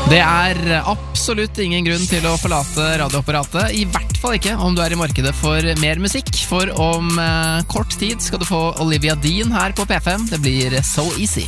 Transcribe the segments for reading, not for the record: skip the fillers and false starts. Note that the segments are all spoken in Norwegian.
Det absolutt ingen grunn til å forlate radioapparatet, I hvert fall ikke om du I markedet for mer musikk, for om kort tid skal du få Olivia Dean her på P5. Det blir So Easy.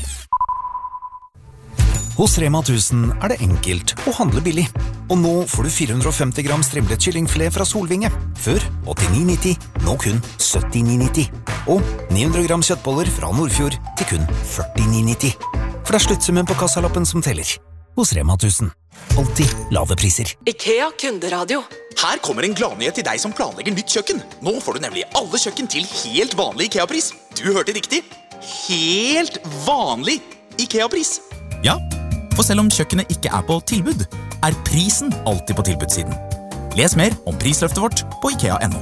Hos Rema 1000 det enkelt å handle billig. Og nå får du 450 gram strimlet kyllingfilet fra Solvinge. Før 89,90, nå kun 79,90. Og 900 gram kjøttboller fra Nordfjord til kun 49,90. For det sluttsummen på kassalappen som teller. Hos Rema 1000. Alltid lave priser. IKEA kunderadio. Her kommer en gladnyhet til deg som planlegger nytt kjøkken. Nå får du nemlig alle kjøkken til helt vanlig IKEA-pris. Du hørte riktig. Helt vanlig IKEA-pris. Ja, for selv om kjøkkenet ikke på tilbud, prisen alltid på tilbudssiden. Les mer om prisløftet vårt på IKEA.no.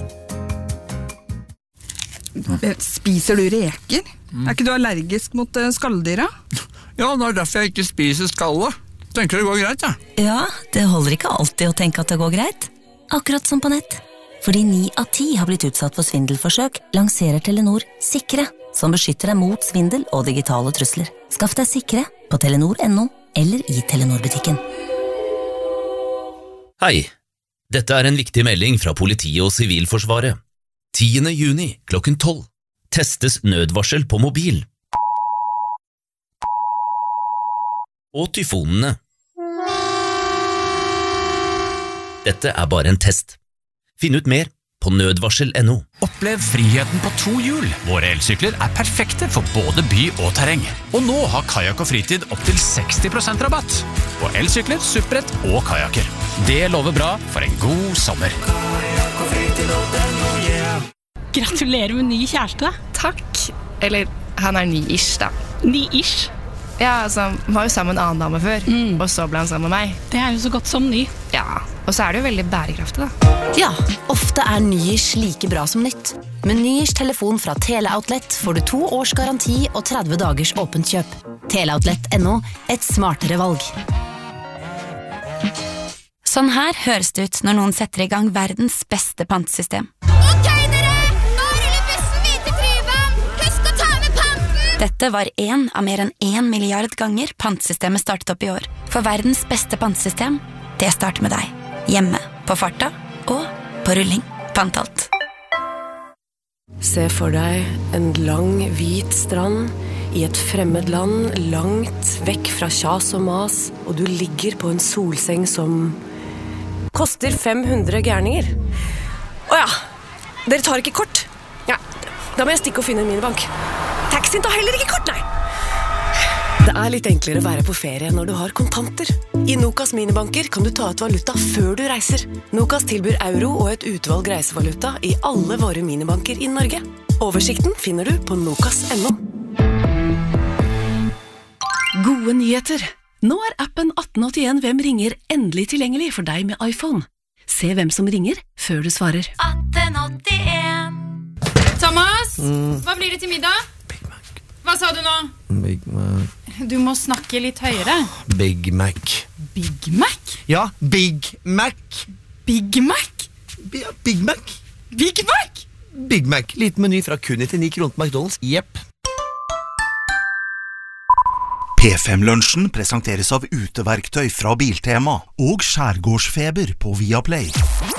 Spiser du reker? Ikke du allergisk mot skalldyra? Ja, det derfor jeg ikke spiser skallet. Tenker det går greit, ja? Ja, det holder ikke alltid å tenke at det går greit. Akkurat som på nett. Fordi 9 av 10 har blitt utsatt for svindelforsøk, lanserer Telenor Sikre, som beskytter deg mot svindel og digitale trusler. Skaff deg Sikre på Telenor.no eller I Telenor-butikken. Hei, dette en viktig melding fra politiet og Sivilforsvaret. 10. juni klokken 12 testes nødvarsel på mobil. Og tyfonene. Dette bare en test. Finn ut mer på nødvarsel.no. Opplev friheten på 2 hjul. Våre elsykler perfekte for både by og terreng. Og nå har Kayak og Fritid opp til 60% rabatt på elsykler, supprett og kajaker. Det lover bra for en god sommer. Gratulerer med ny kjæreste. Takk. Eller, han ny-ish da. Ny-ish? Ja, altså, han var jo sammen med en annen dame før, og så ble han sammen med meg. Det jo så godt som ny. Ja, og så det jo veldig bærekraftig da. Ja, ofte ny-ish like bra som nytt. Med ny-ish telefon fra Teleoutlet får du 2 års garanti og 30 dagers åpent kjøp. Teleoutlet.no, et smartere valg. Sånn her høres det ut når noen setter I gang verdens beste pantesystem. Ok dere, nå ruller bussen hvite Tryvann. Husk å ta med panten. Dette var en av mer enn 1 milliard ganger pantesystemet startet opp I år. For verdens beste pantesystem, det starter med deg. Hjemme, på farta og på rulling. Pantalt. Se for deg en lang, hvit strand I et fremmed land, langt vekk fra kjas og mas, og du ligger på en solseng som koster 500 gærninger. Åja, dere tar ikke kort? Ja, da må jeg stikke og finne en minibank. Taxien tar heller ikke kort, nei! Det litt enklere å være på ferie når du har kontanter. I Nokas minibanker kan du ta ut valuta før du reiser. Nokas tilbyr euro og et utvalg reisevaluta I alle våre minibanker I Norge. Oversikten finner du på nokas.no. Gode nyheter! Nå appen 1881 Hvem ringer endelig tilgjengelig for deg med iPhone. Se hvem som ringer før du svarer. 1881. Thomas, hva blir det til middag? Big Mac. Hva sa du nå? Big Mac. Du må snakke litt høyere. Big Mac. Big Mac? Ja, Big Mac. Big Mac? Big Mac. Big Mac? Big Mac. Liten meny fra kun 99 kroner på McDonald's. Jepp. P5-lunsjen presenteres av uteverktøy fra Biltema og skjærgårdsfeber på Viaplay.